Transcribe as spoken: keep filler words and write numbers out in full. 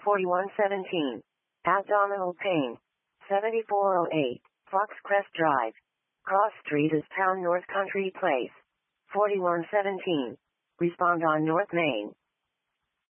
forty-one seventeen. Abdominal pain. seventy-four oh eight. Foxcrest Drive. Cross Street is Town North Country Place. forty-one seventeen. Respond on North Main.